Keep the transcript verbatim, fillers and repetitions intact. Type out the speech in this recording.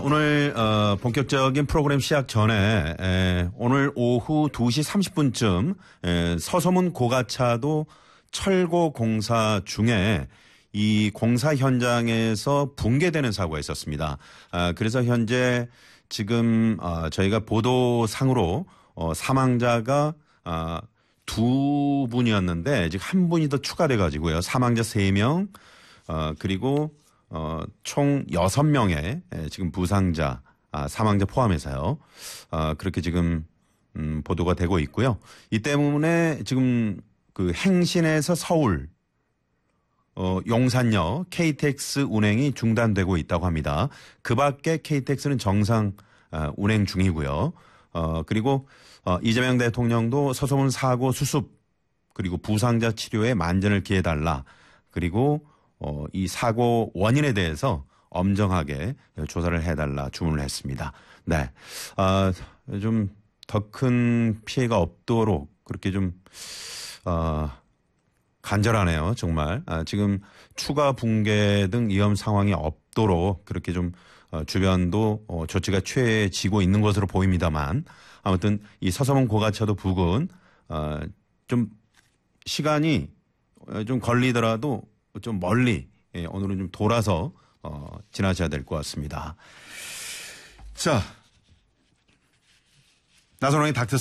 오늘 어, 본격적인 프로그램 시작 전에 에, 오늘 오후 두 시 삼십 분쯤 에, 서소문 고가차도 철거 공사 중에 이 공사 현장에서 붕괴되는 사고가 있었습니다. 아, 그래서 현재 지금 어, 저희가 보도상으로 어, 사망자가 어, 두 분이었는데 지금 한 분이 더 추가돼 가지고요. 사망자 세 명 어, 그리고 어, 총 여섯 명의 지금 부상자, 아, 사망자 포함해서요. 어, 그렇게 지금, 음, 보도가 되고 있고요. 이 때문에 지금 그 행신에서 서울, 어, 용산역 케이티엑스 운행이 중단되고 있다고 합니다. 그 밖에 케이티엑스는 정상, 어, 운행 중이고요. 어, 그리고, 어, 이재명 대통령도 서소문 사고 수습, 그리고 부상자 치료에 만전을 기해달라. 그리고 어, 이 사고 원인에 대해서 엄정하게 조사를 해달라 주문을 했습니다. 네. 아, 좀 더 큰 피해가 없도록 그렇게 좀, 어, 간절하네요. 정말. 아, 지금 추가 붕괴 등 위험 상황이 없도록 그렇게 좀 어, 주변도 어, 조치가 취해지고 있는 것으로 보입니다만 아무튼 이 서소문 고가차도 부근 어, 좀 시간이 좀 걸리더라도 좀 멀리 예, 오늘은 좀 돌아서 어, 지나셔야 될 것 같습니다. 자, 나선홍의 닥터